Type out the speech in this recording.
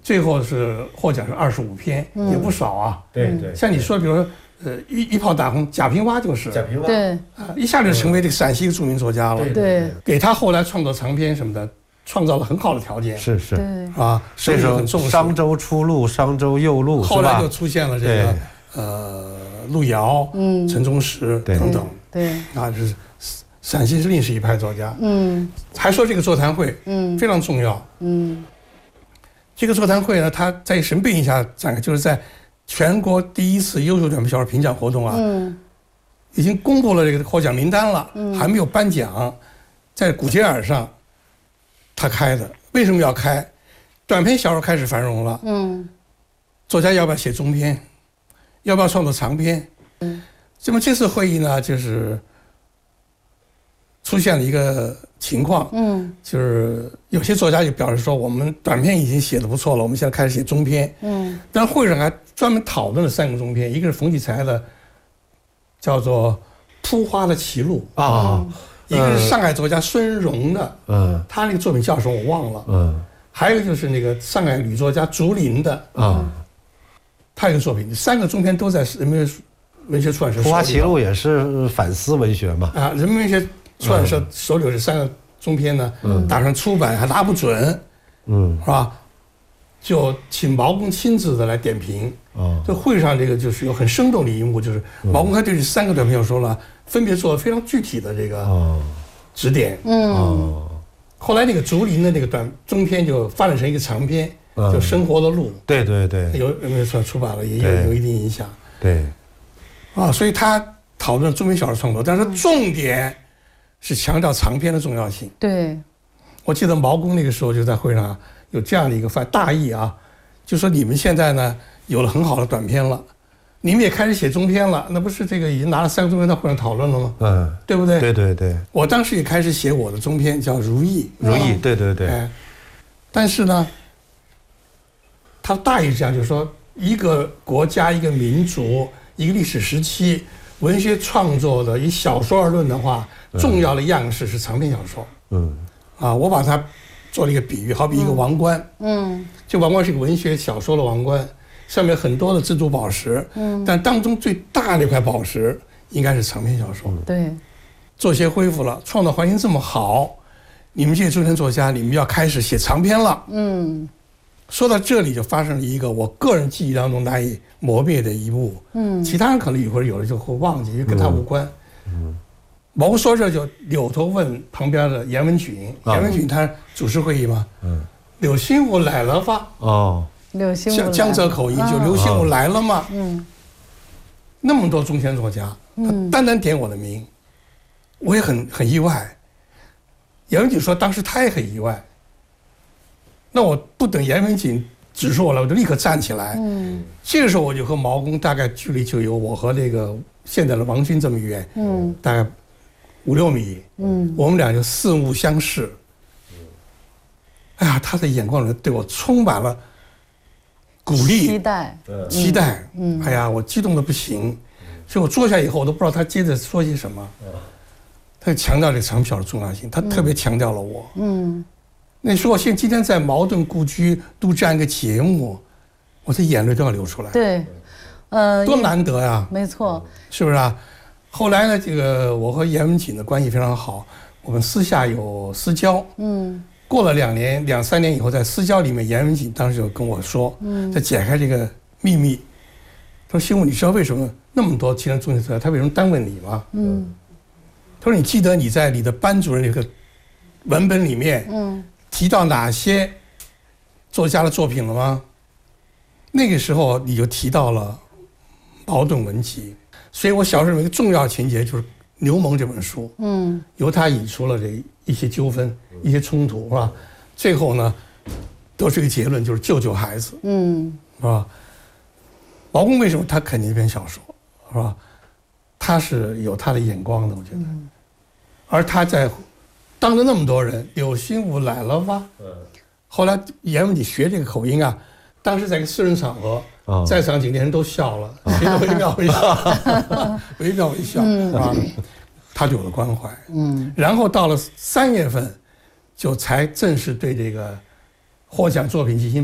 最后是获奖是25篇，也不少啊。 对对， 像你说，比如说一炮打红，贾平凹就是贾平凹， 对， 一下就成为这个陕西一个著名作家了。 对， 给他后来创作长篇什么的，创造了很好的条件。 是是啊， 这时候商周初露、商周右露， 后来就出现了这个路遥、陈忠实等等。 对啊，这是陕西是另是一派作家。还说这个座谈会，非常重要。这个座谈会呢，它在什么背景下展开？就是在全国第一次优秀短篇小说评奖活动啊，已经公布了这个获奖名单了，还没有颁奖，在古街眼上他开的。为什么要开？短篇小说开始繁荣了，作家要不要写中篇？要不要创作长篇？那么这次会议呢，就是出现了一个情况，就是有些作家就表示说，我们短篇已经写得不错了，我们现在开始写中篇。但会上还专门讨论了3个中篇，一个是冯骥才的，叫做《扑花的歧路》啊，一个是上海作家孙荣的，他那个作品叫什么我忘了，还有就是那个上海女作家竹林的他有个作品，3个中篇都在人民文学出版社。《 扑花歧路》也是反思文学嘛？啊， 人民文学出版社手里有这3个中篇呢，打算出版还拿不准，是吧？就请毛公亲自的来点评。这会上这个就是有很生动的一幕，就是毛公他对这3个短篇小说呢，分别做了非常具体的这个指点。后来那个竹林的那个中篇就发展成一个长篇，就《生活的路》。 对对对， 有人民出版了，也有一定影响。 对。 所以他讨论中篇小说创作，但是重点是强调长篇的重要性。 对， 我记得毛公那个时候就在会上有这样的一个大意啊，就说你们现在呢有了很好的短篇了，你们也开始写中篇了，那不是这个已经拿了3个中篇到会上讨论了吗？对不对？ 对对对。 我当时也开始写我的中篇，叫《如意》。 如意，对对对。 但是呢，他大意是这样，就是说一个国家、一个民族、一个历史时期，文学创作的以小说而论的话，重要的样式是长篇小说。我把它做了一个比喻，好比一个王冠。这王冠是一个文学小说的王冠，上面很多的珍珠宝石。但当中最大的一块宝石应该是长篇小说。 对， 作协恢复了，创作环境这么好，你们这些中篇作家，你们要开始写长篇了。说到这里，就发生了一个我个人记忆当中难以磨灭的一幕。其他人可能一会儿有的就会忘记，因为跟他无关。毛公说这就扭头问旁边的严文举，严文举他主持会议嘛。柳心武来了吧？ 柳心武江浙口音就柳心武来了嘛。那么多中篇作家，他单单点我的名，我也很意外。严文举说当时他也很意外。那我不等严文锦指出我来，我就立刻站起来。这个时候我就和毛公大概距离就有我和那个现在的王军这么远，大概5、6米。我们俩就四目相视。哎呀，他的眼光里对我充满了鼓励、期待。哎呀，我激动的不行。所以我坐下以后，我都不知道他接着说些什么。他就强调这个长篇小说的重要性，他特别强调了我。那说我今天在茅盾故居录这样一个节目，我的眼泪都要流出来。 对， 多难得呀！ 没错， 是不是啊？后来呢，这个我和严文锦的关系非常好，我们私下有私交。过了2年、2、3年以后，在私交里面，严文锦当时就跟我说，在解开这个秘密。他说：“新武，你知道为什么那么多其他中学作家他为什么单问你吗？”他说：“你记得你在你的班主任那个文本里面，提到哪些作家的作品了吗？那个时候你就提到了《茅盾文集》，所以我小时候有一个重要情节就是《牛虻》这本书，由他引出了这一些纠纷、一些冲突，是吧？最后呢，得出一个结论，就是救孩子，是吧？毛公为什么他肯定这篇小说，是吧？他是有他的眼光的，我觉得，而他在。当着那么多人，柳心武来了吧？后来严文锦学这个口音啊，当时在一个私人场合，在场几个人都笑了，谁都微妙微笑，微妙微笑啊，他对我的关怀。然后到了3月份，就才正式对这个获奖作品进行